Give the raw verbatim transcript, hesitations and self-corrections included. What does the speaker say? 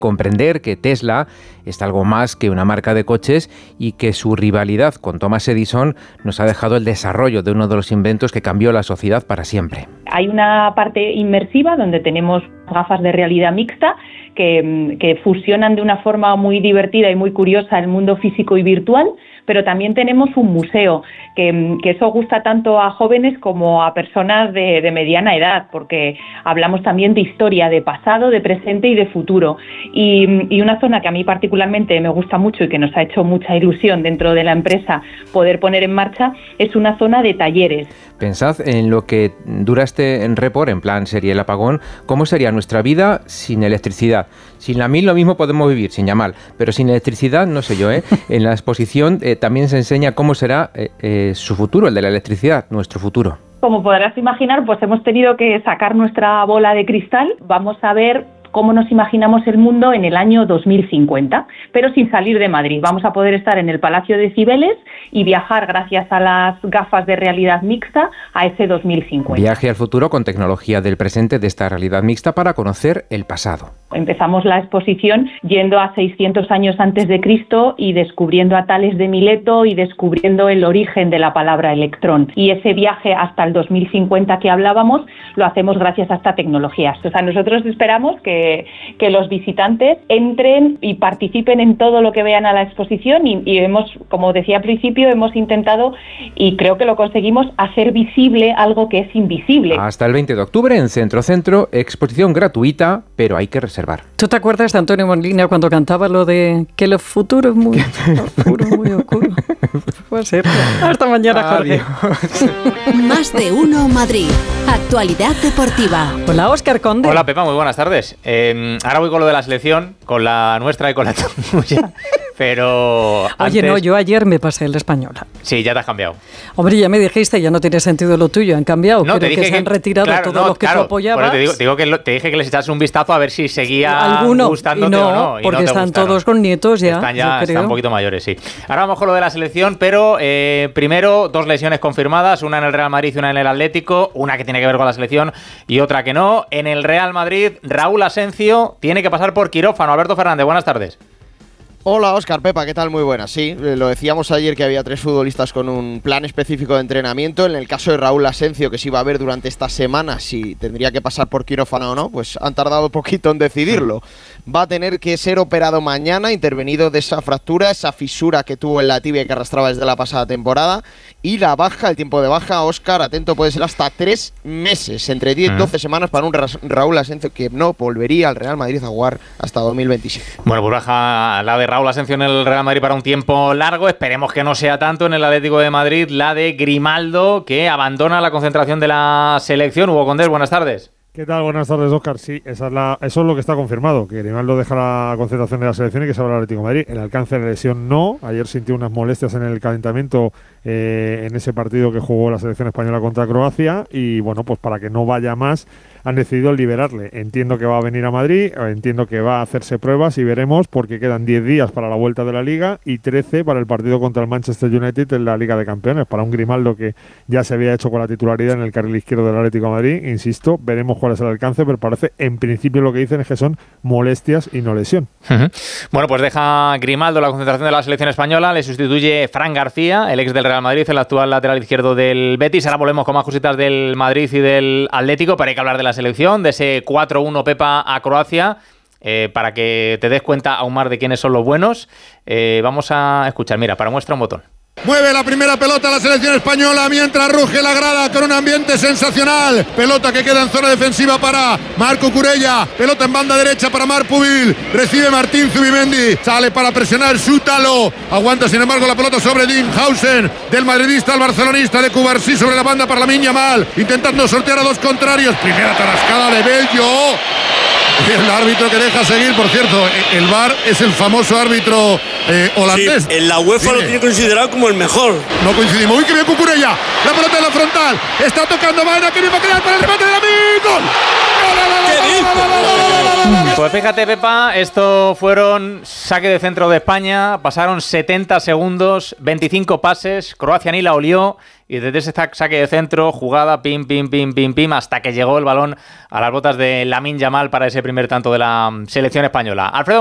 comprender que Tesla es algo más que una marca de coches y que su rivalidad con Thomas Edison nos ha dejado el desarrollo de uno de los inventos que cambió la sociedad para siempre. Hay una parte inmersiva donde tenemos gafas de realidad mixta que, que fusionan de una forma muy divertida y muy curiosa el mundo físico y virtual, pero también tenemos un museo, que, que eso gusta tanto a jóvenes como a personas de, de mediana edad, porque hablamos también de historia, de pasado, de presente y de futuro. Y, y una zona que a mí particularmente me gusta mucho y que nos ha hecho mucha ilusión dentro de la empresa poder poner en marcha es una zona de talleres. Pensad en lo que dura este report, en plan serie El Apagón, cómo sería nuestra vida sin electricidad. Sin la mil lo mismo podemos vivir, sin Yamal, pero sin electricidad, no sé yo, ¿eh? En la exposición eh, también se enseña cómo será eh, eh, su futuro, el de la electricidad, nuestro futuro. Como podrás imaginar, pues hemos tenido que sacar nuestra bola de cristal. Vamos a ver cómo nos imaginamos el mundo en el año dos mil cincuenta, pero sin salir de Madrid. Vamos a poder estar en el Palacio de Cibeles y viajar gracias a las gafas de realidad mixta a ese dos mil cincuenta. Viaje al futuro con tecnología del presente de esta realidad mixta para conocer el pasado. Empezamos la exposición yendo a seiscientos años antes de Cristo y descubriendo a Tales de Mileto y descubriendo el origen de la palabra electrón. Y ese viaje hasta el dos mil cincuenta que hablábamos lo hacemos gracias a esta tecnología. O sea, nosotros esperamos que, que los visitantes entren y participen en todo lo que vean a la exposición y, y hemos, como decía al principio, hemos intentado, y creo que lo conseguimos, hacer visible algo que es invisible. Hasta el veinte de octubre en Centro Centro, exposición gratuita, pero hay que reservar. ¿Tú te acuerdas de Antonio Molina cuando cantaba lo de que el futuro es muy oscuro, muy oscuro? Puede ser. Hasta mañana, Jorge. Más de uno Madrid. Actualidad deportiva. Hola, Óscar Conde. Hola, Pepa, muy buenas tardes. Eh, ahora voy con lo de la selección, con la nuestra y con la tuya. Pero Oye, antes... no, yo ayer me pasé el Española. Sí, ya te has cambiado. Hombre, ya me dijiste, ya no tiene sentido lo tuyo, han cambiado. No, Creo que, que se han retirado claro, todos no, los que claro, tú apoyabas. Te digo, te digo que lo, te dije que les echase un vistazo a ver si seguía Alguno, gustándote y no, o no. Y porque no te están gustaron. Todos con nietos ya. Están ya yo creo. Están un poquito mayores, sí. Ahora vamos con lo de la selección, pero eh, primero dos lesiones confirmadas, una en el Real Madrid y una en el Atlético, una que tiene que ver con la selección y otra que no. En el Real Madrid, Raúl Asencio tiene que pasar por quirófano. Alberto Fernández, buenas tardes. Hola Óscar, Pepa, ¿qué tal? Muy buenas. Sí, lo decíamos ayer que había tres futbolistas con un plan específico de entrenamiento. En el caso de Raúl Asencio, que se iba a ver durante esta semana si tendría que pasar por quirófano o no, pues han tardado poquito en decidirlo. Va a tener que ser operado mañana, intervenido de esa fractura, esa fisura que tuvo en la tibia que arrastraba desde la pasada temporada. Y la baja, el tiempo de baja, Óscar, atento, puede ser hasta tres meses, entre diez y doce semanas para un Ra- Raúl Asencio que no volvería al Real Madrid a jugar hasta dos mil veintisiete. Bueno, pues baja la de Raúl Asencio en el Real Madrid para un tiempo largo, esperemos que no sea tanto. En el Atlético de Madrid, la de Grimaldo, que abandona la concentración de la selección. Hugo Condés, buenas tardes. ¿Qué tal? Buenas tardes, Óscar. Sí, esa es la, eso es lo que está confirmado, que Grimaldo deja la concentración de la selección y que se va al Atlético de Madrid. El alcance de la lesión no. Ayer sintió unas molestias en el calentamiento eh, en ese partido que jugó la selección española contra Croacia y bueno, pues para que no vaya más han decidido liberarle. Entiendo que va a venir a Madrid, entiendo que va a hacerse pruebas y veremos, porque quedan diez días para la vuelta de la Liga y trece para el partido contra el Manchester United en la Liga de Campeones. Para un Grimaldo que ya se había hecho con la titularidad en el carril izquierdo del Atlético de Madrid, insisto, veremos cuál es el alcance, pero parece, en principio lo que dicen es que son molestias y no lesión. Uh-huh. Bueno, pues deja Grimaldo la concentración de la selección española, le sustituye Fran García, el ex del Real Madrid, el actual lateral izquierdo del Betis. Ahora volvemos con más cositas del Madrid y del Atlético, pero hay que hablar de la selección, de ese cuatro uno Pepa a Croacia, eh, para que te des cuenta aún más de quiénes son los buenos. Eh, vamos a escuchar, mira, para muestra un botón. Mueve la primera pelota la selección española mientras ruge la grada con un ambiente sensacional. Pelota que queda en zona defensiva para Marco Curella. Pelota en banda derecha para Marc Pubil. Recibe Martín Zubimendi. Sale para presionar Sútalo. Aguanta sin embargo la pelota sobre Dean Hausen. Del madridista al barcelonista de Cubarsí sobre la banda para Lamine Yamal. Intentando sortear a dos contrarios. Primera tarascada de Bello. El árbitro que deja seguir, por cierto, el V A R es el famoso árbitro eh, holandés. Sí, en la UEFA sí, lo tiene considerado como el mejor. No coincidimos. Uy, que bien Cucurella. La pelota en la frontal. Está tocando Vaina, que viene a crear para el remate de Lamine. ¡Gol! ¡Gol, gol, gol, gol, gol, gol, gol, gol, gol! Pues fíjate, Pepa, esto fueron saque de centro de España, pasaron setenta segundos, veinticinco pases, Croacia ni la olió, y desde ese saque de centro, jugada, pim, pim, pim, pim, pim, hasta que llegó el balón a las botas de Lamine Yamal para ese primer tanto de la selección española. Alfredo